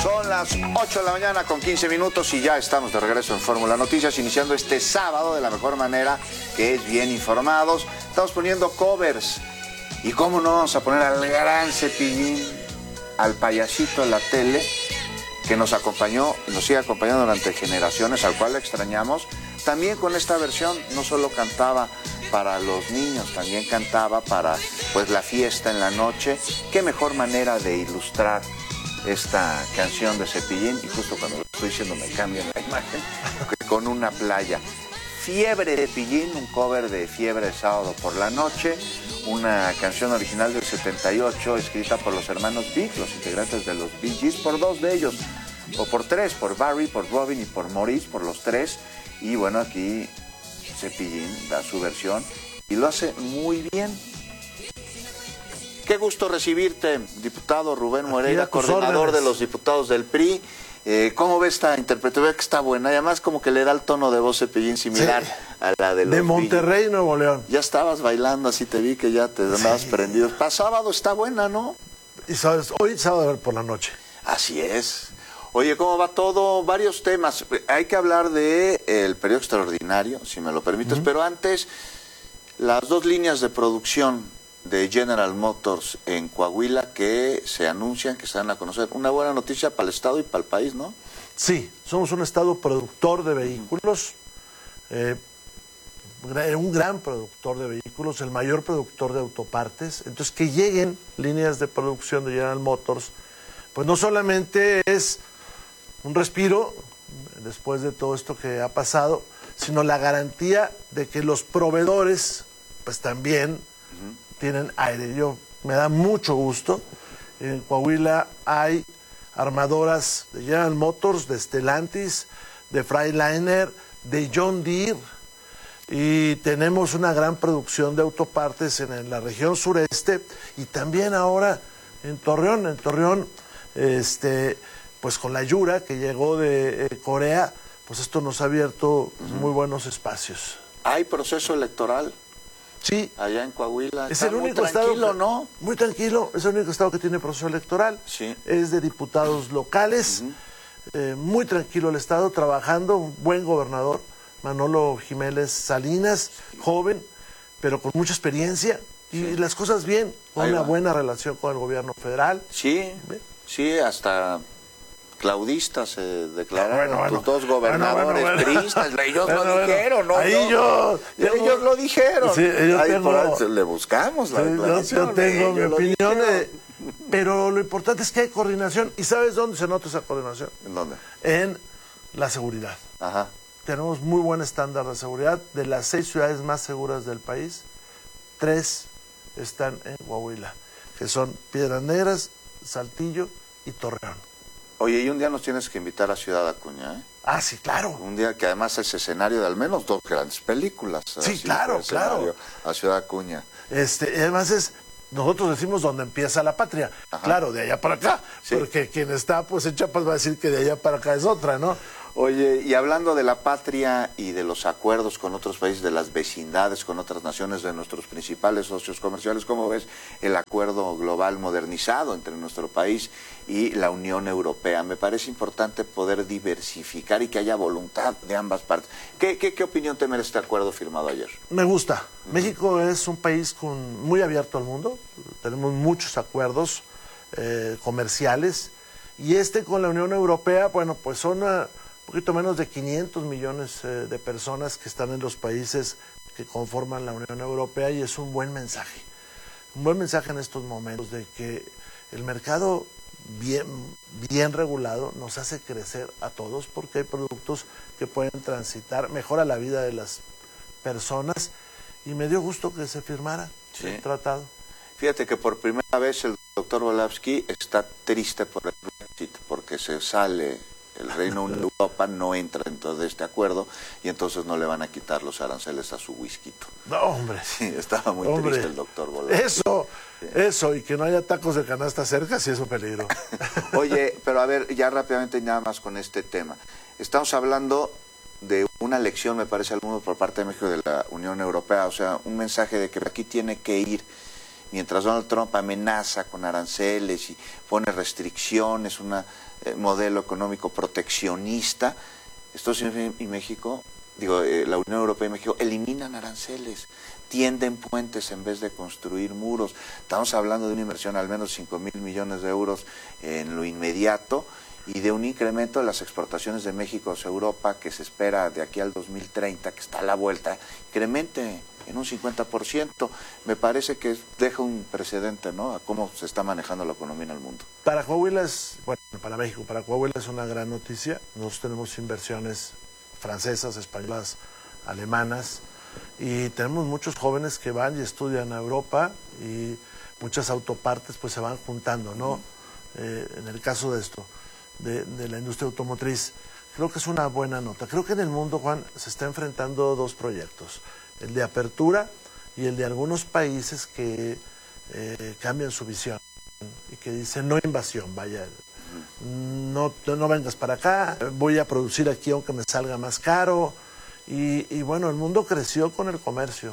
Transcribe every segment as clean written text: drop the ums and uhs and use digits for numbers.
Son las 8 de la mañana con 15 minutos y ya estamos de regreso en Fórmula Noticias, iniciando este sábado de la mejor manera, que es bien informados. Estamos poniendo covers. Y cómo no vamos a poner al gran Cepillín, al payasito en la tele, que nos acompañó y nos sigue acompañando durante generaciones, al cual le extrañamos. También con esta versión no solo cantaba para los niños, también cantaba para pues la fiesta en la noche. Qué mejor manera de ilustrar esta canción de Cepillín, y justo cuando lo estoy diciendo me cambian la imagen, que con una playa. Fiebre de Cepillín, un cover de Fiebre de Sábado por la Noche, una canción original del 78, escrita por los hermanos Big, los integrantes de los Bee Gees, por dos de ellos, o por tres, por Barry, por Robin y por Maurice, por los tres. Y bueno, aquí Cepillín da su versión y lo hace muy bien. Qué gusto recibirte, diputado Rubén Moreira, coordinador de los diputados del PRI. ¿Cómo ves esta interpretación? Que está buena, y además como que le da el tono de voz Cepillín similar a la de los de Monterrey, Bee. Nuevo León. Ya estabas bailando, así te vi que ya te andabas prendido. Para sábado está buena, ¿no? Y sabes, hoy sábado por la noche. Así es. Oye, ¿cómo va todo? Varios temas. Hay que hablar de el periodo extraordinario, si me lo permites, pero antes, las dos líneas de producción de General Motors en Coahuila que se anuncian, que se dan a conocer. Una buena noticia para el Estado y para el país, ¿no? Sí, somos un Estado productor de vehículos, un gran productor de vehículos, el mayor productor de autopartes. Entonces, que lleguen líneas de producción de General Motors, pues no solamente es un respiro después de todo esto que ha pasado, sino la garantía de que los proveedores, pues también tienen aire. Me da mucho gusto. En Coahuila hay armadoras de General Motors, de Stellantis, de Freightliner, de John Deere, y tenemos una gran producción de autopartes en la región sureste y también ahora en Torreón. En Torreón, pues con la Yura que llegó de Corea, pues esto nos ha abierto muy buenos espacios. ¿Hay proceso electoral? Sí. Allá en Coahuila. Es el único estado, ¿no? Muy tranquilo, es el único estado que tiene proceso electoral. Sí. Es de diputados locales. Muy tranquilo el estado, trabajando, un buen gobernador, Manolo Jiménez Salinas, joven, pero con mucha experiencia. Y las cosas bien, con una buena relación con el gobierno federal. Sí, sí, hasta claudistas se declararon, los dos gobernadores priistas, ellos lo dijeron, ¿no? Ellos lo dijeron. Sí, le buscamos la declaración. Yo tengo mi opinión, pero lo importante es que hay coordinación. ¿Y sabes dónde se nota esa coordinación? ¿En dónde? En la seguridad. Ajá. Tenemos muy buen estándar de seguridad. De las 6 ciudades más seguras del país, 3 están en Coahuila, que son Piedras Negras, Saltillo y Torreón. Oye, y un día nos tienes que invitar a Ciudad Acuña, ¿eh? Ah, sí, claro. Un día que además es escenario de al menos 2 grandes películas. Sí, claro. A Ciudad Acuña. Además nosotros decimos donde empieza la patria. Ajá. Claro, de allá para acá. Sí. Porque quien está pues en Chiapas va a decir que de allá para acá es otra, ¿no? Oye, y hablando de la patria y de los acuerdos con otros países, de las vecindades con otras naciones, de nuestros principales socios comerciales, ¿cómo ves el acuerdo global modernizado entre nuestro país y la Unión Europea? Me parece importante poder diversificar y que haya voluntad de ambas partes. ¿Qué opinión te merece este acuerdo firmado ayer? Me gusta. México es un país muy abierto al mundo. Tenemos muchos acuerdos comerciales. Y con la Unión Europea, bueno, pues son un poquito menos de 500 millones de personas que están en los países que conforman la Unión Europea, y es un buen mensaje en estos momentos de que el mercado bien regulado nos hace crecer a todos, porque hay productos que pueden transitar, mejora la vida de las personas, y me dio gusto que se firmara el tratado. Fíjate que por primera vez el doctor Volavsky está triste por el Brexit, porque se sale. El Reino Unido, Europa no entra dentro de este acuerdo y entonces no le van a quitar los aranceles a su whisky. No, hombre. Sí, estaba muy triste el doctor Volavsky. Eso, y que no haya tacos de canasta cerca, sí es un peligro. Oye, pero a ver, ya rápidamente nada más con este tema. Estamos hablando de una lección, me parece, al mundo por parte de México de la Unión Europea, o sea, un mensaje de que aquí tiene que ir. Mientras Donald Trump amenaza con aranceles y pone restricciones, una modelo económico proteccionista. Estados Unidos y México, la Unión Europea y México eliminan aranceles, tienden puentes en vez de construir muros. Estamos hablando de una inversión al menos 5,000 millones de euros en lo inmediato y de un incremento de las exportaciones de México hacia Europa que se espera de aquí al 2030, que está a la vuelta, incremente en un 50%. Me parece que deja un precedente, ¿no?, a cómo se está manejando la economía en el mundo. Para Coahuila para México, para Coahuila es una gran noticia. Nosotros tenemos inversiones francesas, españolas, alemanas, y tenemos muchos jóvenes que van y estudian a Europa y muchas autopartes pues se van juntando, ¿no? En el caso de esto, de la industria automotriz, creo que es una buena nota. Creo que en el mundo, Juan, se está enfrentando dos proyectos, el de apertura y el de algunos países que cambian su visión y que dicen no invasión, vaya, no vengas para acá, voy a producir aquí aunque me salga más caro. Y bueno, el mundo creció con el comercio.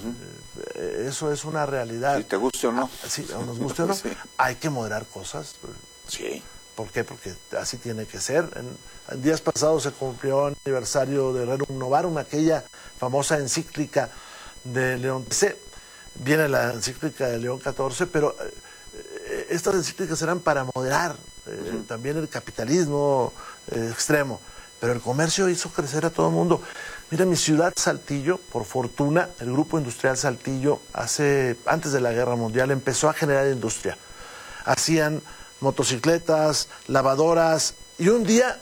Eso es una realidad. ¿Sí, te guste o no? Sí, o nos guste o no. Sí. Hay que moderar cosas. Sí. ¿Por qué? Porque así tiene que ser. En días pasados se cumplió el aniversario de Rerum Novarum, aquella famosa encíclica de León XIII. Viene la encíclica de León XIV, pero estas encíclicas eran para moderar también el capitalismo extremo. Pero el comercio hizo crecer a todo el mundo. Mira, mi ciudad, Saltillo, por fortuna, el Grupo Industrial Saltillo, antes de la Guerra Mundial, empezó a generar industria. Hacían motocicletas, lavadoras, y un día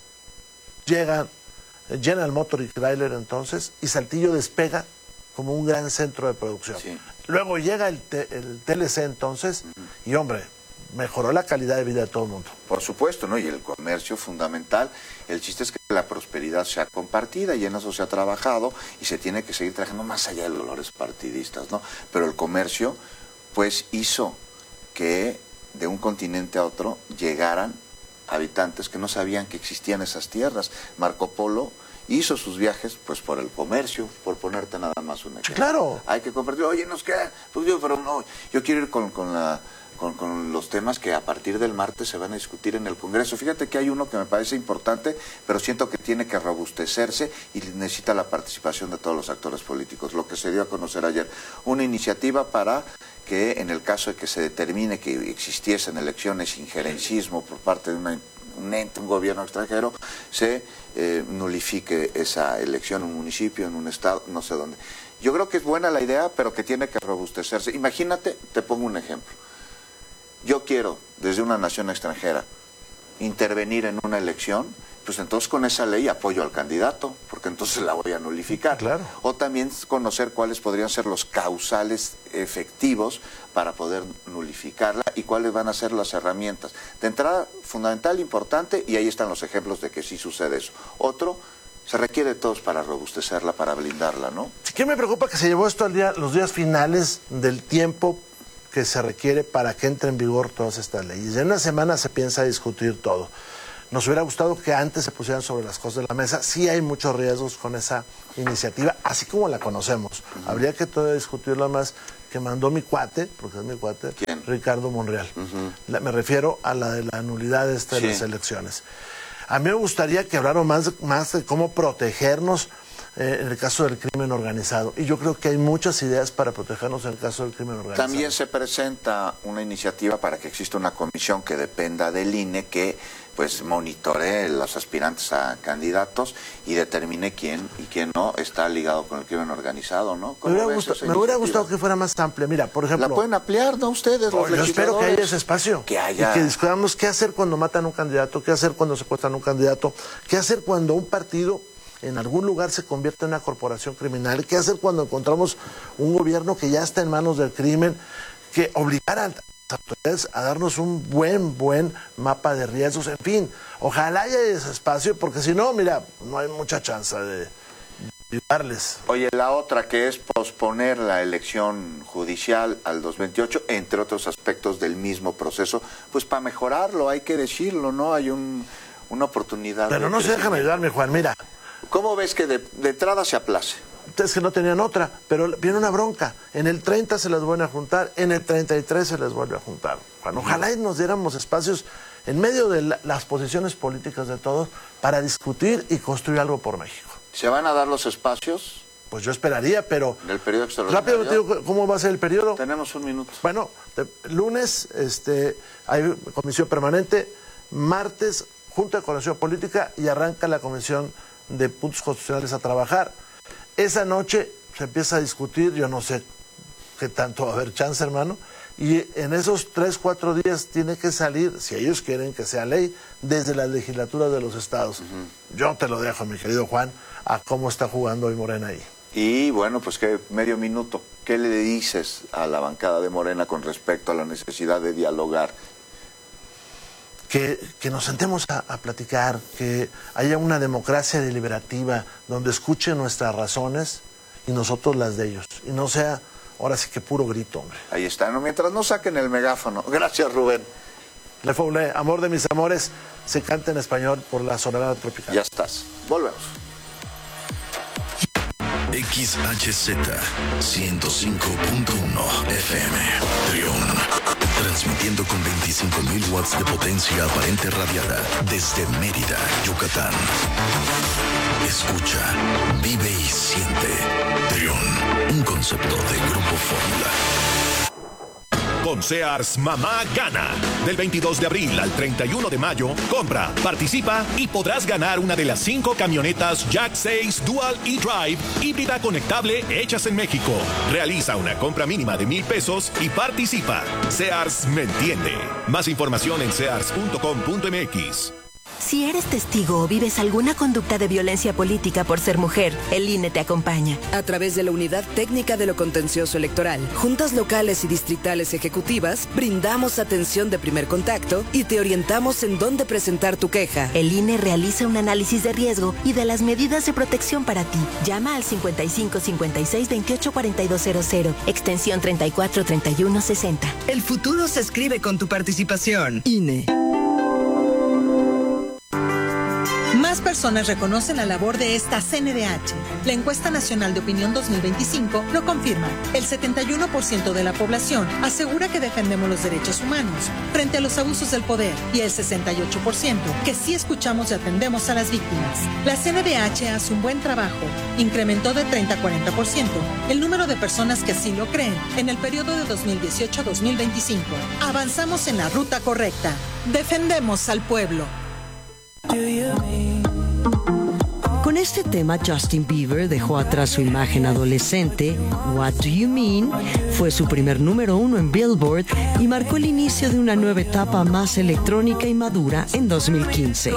llegan General Motors y Chrysler entonces, y Saltillo despega como un gran centro de producción. Sí. Luego llega el TLC entonces, y hombre, mejoró la calidad de vida de todo el mundo. Por supuesto, ¿no? Y el comercio fundamental. El chiste es que la prosperidad sea compartida y en eso se ha trabajado y se tiene que seguir trabajando más allá de los valores partidistas, ¿no? Pero el comercio, pues, hizo que de un continente a otro llegaran habitantes que no sabían que existían esas tierras. Marco Polo hizo sus viajes, pues, por el comercio, por ponerte nada más un ejemplo. Claro. Hay que compartir. Oye, nos queda, pues pero no, yo quiero ir con los temas que a partir del martes se van a discutir en el Congreso. Fíjate que hay uno que me parece importante, pero siento que tiene que robustecerse y necesita la participación de todos los actores políticos. Lo que se dio a conocer ayer, una iniciativa para que en el caso de que se determine que existiesen elecciones injerencismo por parte de un ente, un gobierno extranjero, se nulifique esa elección en un municipio, en un estado, no sé dónde. Yo creo que es buena la idea, pero que tiene que robustecerse. Imagínate, te pongo un ejemplo. Yo quiero, desde una nación extranjera, intervenir en una elección, pues entonces con esa ley apoyo al candidato, porque entonces la voy a nulificar. Claro. O también conocer cuáles podrían ser los causales efectivos para poder nulificarla y cuáles van a ser las herramientas. De entrada, fundamental, importante, y ahí están los ejemplos de que sí sucede eso. Otro, se requiere de todos para robustecerla, para blindarla, ¿no? Sí, que me preocupa que se llevó esto los días finales del tiempo que se requiere para que entre en vigor todas estas leyes. En una semana se piensa discutir todo. Nos hubiera gustado que antes se pusieran sobre las cosas de la mesa. Sí hay muchos riesgos con esa iniciativa, así como la conocemos. Habría que todavía discutirla más, que mandó mi cuate, porque es mi cuate, ¿quién? Ricardo Monreal. Me refiero a la de la nulidad de las elecciones. A mí me gustaría que hablaran más de cómo protegernos en el caso del crimen organizado. Y yo creo que hay muchas ideas para protegernos en el caso del crimen organizado. También se presenta una iniciativa para que exista una comisión que dependa del INE, que pues monitoree los aspirantes a candidatos y determine quién y quién no está ligado con el crimen organizado, ¿no? Me hubiera gustado que fuera más amplia. Mira, por ejemplo... ¿La pueden ampliar, no ustedes, los legisladores? Yo espero que haya ese espacio. Que haya... Y que discutamos qué hacer cuando matan a un candidato, qué hacer cuando secuestran a un candidato, qué hacer cuando un partido en algún lugar se convierte en una corporación criminal, qué hacer cuando encontramos un gobierno que ya está en manos del crimen, que obligar a las autoridades a darnos un buen mapa de riesgos. En fin, ojalá haya ese espacio, porque si no, mira, no hay mucha chance de ayudarles. Oye, la otra que es posponer la elección judicial al 2028, entre otros aspectos del mismo proceso, pues para mejorarlo, hay que decirlo, ¿no? Hay una oportunidad. Pero no se dejan ayudarme, Juan, mira. ¿Cómo ves que de entrada se aplace? Es que no tenían otra, pero viene una bronca. En el 30 se las vuelven a juntar, en el 33 se les vuelve a juntar. Juan, ojalá nos diéramos espacios en medio de las posiciones políticas de todos, para discutir y construir algo por México. ¿Se van a dar los espacios? Pues yo esperaría, pero... ¿Del periodo extraordinario? Rápido, te digo, ¿cómo va a ser el periodo? Tenemos un minuto. Bueno, lunes hay comisión permanente, martes Junta de Coordinación Política y arranca la Comisión de Puntos Constitucionales a trabajar. Esa noche se empieza a discutir, yo no sé qué tanto va a haber chance, hermano, y en esos 3-4 días tiene que salir, si ellos quieren que sea ley, desde las legislaturas de los estados. Yo te lo dejo, mi querido Juan, a cómo está jugando hoy Morena ahí. Y bueno, pues que medio minuto, ¿qué le dices a la bancada de Morena con respecto a la necesidad de dialogar? Que nos sentemos a platicar, que haya una democracia deliberativa donde escuchen nuestras razones y nosotros las de ellos. Y no sea, ahora sí que puro grito, hombre. Ahí está, ¿no? Mientras no saquen el megáfono. Gracias, Rubén. Le Foulé, amor de mis amores, se canta en español por la Sonora Tropical. Ya estás. Volvemos. XHZ 105.1 FM Trión, transmitiendo con 25.000 watts de potencia aparente radiada desde Mérida, Yucatán. Escucha, vive y siente. Trión, un concepto de Grupo Fórmula. Con Sears Mamá Gana. Del 22 de abril al 31 de mayo, compra, participa y podrás ganar una de las 5 camionetas Jack 6 Dual e-Drive híbrida conectable hechas en México. Realiza una compra mínima de $1,000 y participa. Sears me entiende. Más información en sears.com.mx. Si eres testigo o vives alguna conducta de violencia política por ser mujer, el INE te acompaña. A través de la Unidad Técnica de lo Contencioso Electoral, juntas locales y distritales ejecutivas, brindamos atención de primer contacto y te orientamos en dónde presentar tu queja. El INE realiza un análisis de riesgo y de las medidas de protección para ti. Llama al 55 56 28 4200, extensión 34 31 60. El futuro se escribe con tu participación. INE. Más personas reconocen la labor de esta CNDH. La encuesta nacional de opinión 2025 lo confirma. El 71% de la población asegura que defendemos los derechos humanos frente a los abusos del poder y el 68% que sí escuchamos y atendemos a las víctimas. La CNDH hace un buen trabajo. Incrementó de 30 a 40% el número de personas que así lo creen en el periodo de 2018 a 2025. Avanzamos en la ruta correcta. Defendemos al pueblo. Con este tema, Justin Bieber dejó atrás su imagen adolescente. What Do You Mean fue su primer número 1 en Billboard y marcó el inicio de una nueva etapa más electrónica y madura en 2015.